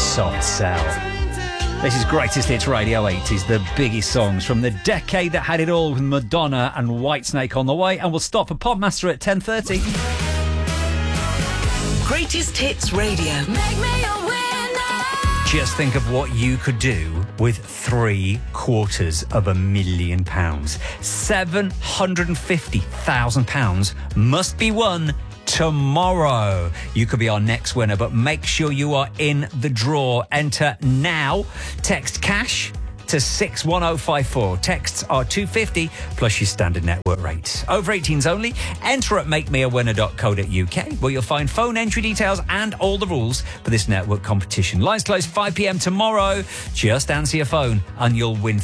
Soft Cell. This is Greatest Hits Radio 80s, the biggest songs from the decade that had it all, with Madonna and Whitesnake on the way, and we'll stop for Podmaster at 10:30. Greatest Hits Radio. Make me a winner. Just think of what you could do with £750,000. £750,000 must be won tomorrow. You could be our next winner, but make sure you are in the draw. Enter now. Text CASH to 61054. Texts are $2.50 plus your standard network rates. Over 18s only. Enter at makemeawinner.co.uk, where you'll find phone entry details and all the rules for this network competition. Lines close 5 p.m. tomorrow. Just answer your phone and you'll win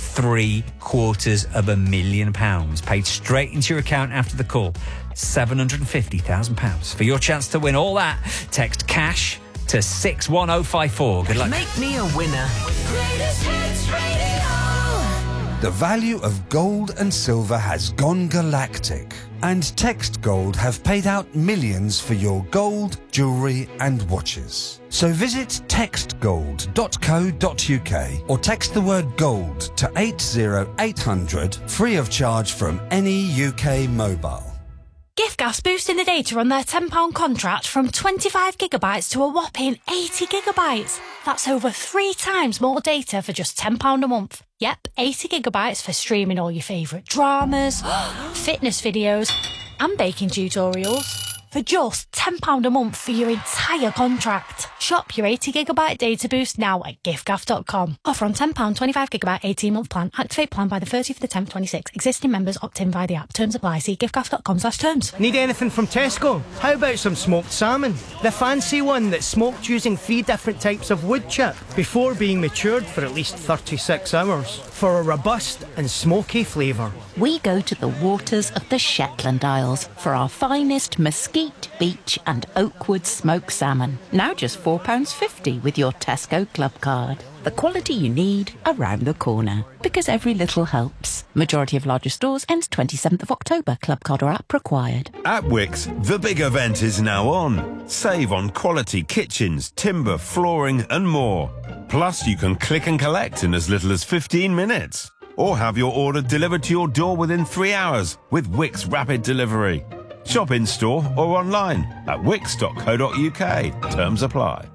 £750,000 paid straight into your account after the call. £750,000. For your chance to win all that, text CASH to 61054. Good luck. Make me a winner. Greatest Hits Radio. The value of gold and silver has gone galactic, and Text Gold have paid out millions for your gold, jewellery and watches. So visit textgold.co.uk or text the word gold to 80800 free of charge from any UK mobile. Giftgas boosting the data on their £10 contract from 25 gigabytes to a whopping 80 gigabytes. That's over 3 times more data for just £10 a month. Yep, 80 gigabytes for streaming all your favourite dramas, fitness videos and baking tutorials. For just £10 a month for your entire contract. Shop your 80 gigabyte data boost now at giftgaff.com. Offer on £10, 25 gigabyte 18-month plan. Activate plan by the 30th of the 10th, 26. Existing members opt in via the app. Terms apply. See giftgaff.com/terms. Need anything from Tesco? How about some smoked salmon? The fancy one that's smoked using 3 different types of wood chip before being matured for at least 36 hours. For a robust and smoky flavour. We go to the waters of the Shetland Isles for our finest mesquite, beach and oakwood smoked salmon. Now just £4.50 with your Tesco Club card. The quality you need around the corner. Because every little helps. Majority of larger stores ends 27th of October. Club card or app required. At Wickes, the big event is now on. Save on quality kitchens, timber, flooring and more. Plus you can click and collect in as little as 15 minutes. Or have your order delivered to your door within 3 hours with Wickes Rapid Delivery. Shop in store or online at wickes.co.uk. Terms apply.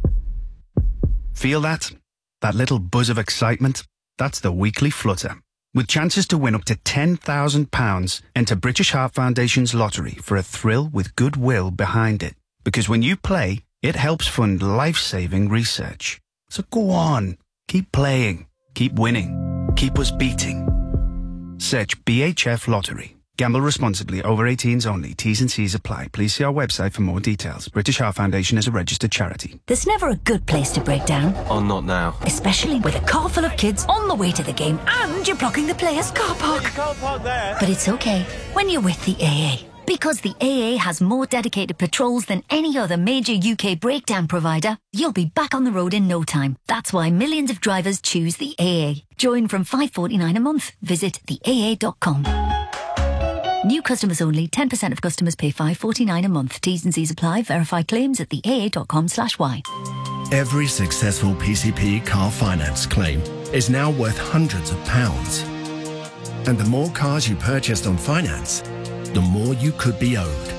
Feel that? That little buzz of excitement? That's the weekly flutter. With chances to win up to £10,000, enter British Heart Foundation's lottery for a thrill with goodwill behind it. Because when you play, it helps fund life-saving research. So go on, keep playing, keep winning, keep us beating. Search BHF Lottery. Gamble responsibly. Over 18s only. T's and C's apply. Please see our website for more details. British Heart Foundation is a registered charity. There's never a good place to break down. Oh, not now. Especially with a car full of kids on the way to the game and you're blocking the players' car park. Car park there. But it's okay when you're with the AA. Because the AA has more dedicated patrols than any other major UK breakdown provider, you'll be back on the road in no time. That's why millions of drivers choose the AA. Join from $5.49 a month. Visit theaa.com. New customers only. 10% of customers pay $5.49 a month. T's and C's apply. Verify claims at theaa.com/y. Every successful PCP car finance claim is now worth hundreds of pounds. And the more cars you purchased on finance, the more you could be owed.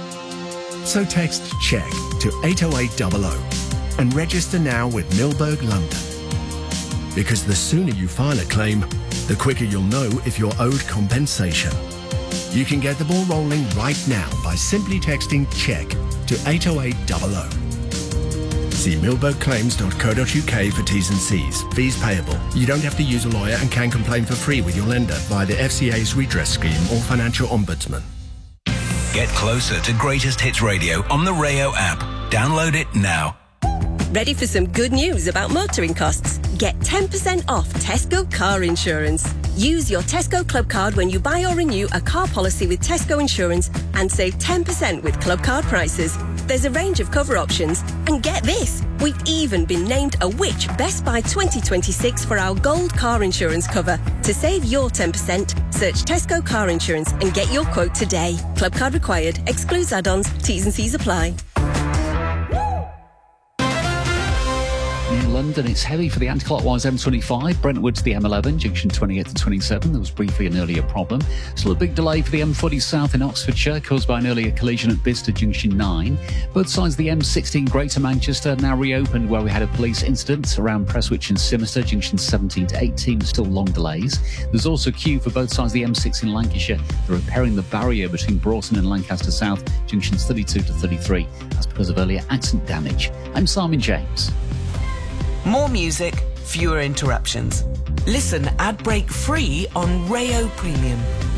So text CHECK to 80800 and register now with Milberg London. Because the sooner you file a claim, the quicker you'll know if you're owed compensation. You can get the ball rolling right now by simply texting CHECK to 80800. See milbergclaims.co.uk for T's and C's. Fees payable. You don't have to use a lawyer and can complain for free with your lender via the FCA's redress scheme or financial ombudsman. Get closer to Greatest Hits Radio on the Rayo app. Download it now. Ready for some good news about motoring costs? Get 10% off Tesco car insurance. Use your Tesco Club card when you buy or renew a car policy with Tesco Insurance and save 10% with Club card prices. There's a range of cover options. And get this, we've even been named a Which Best Buy 2026 for our gold car insurance cover. To save your 10%, search Tesco car insurance and get your quote today. Club card required. Excludes add-ons. T's and C's apply. In London, it's heavy for the anti-clockwise M25, Brentwood to the M11, junction 28 to 27. There was briefly an earlier problem. Still a big delay for the M40 south in Oxfordshire, caused by an earlier collision at Bicester junction 9. Both sides of the M16 Greater Manchester now reopened, where we had a police incident around Prestwich and Simister, junction 17 to 18, still long delays. There's also a queue for both sides of the M6 in Lancashire. They're repairing the barrier between Broughton and Lancaster South, junctions 32 to 33. That's because of earlier accident damage. I'm Simon James. More music, fewer interruptions. Listen ad-break free on Rayo Premium.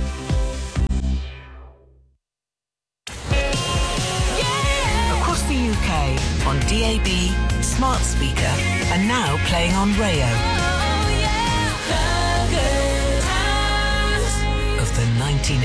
Across the UK, on DAB, smart speaker, and now playing on Rayo.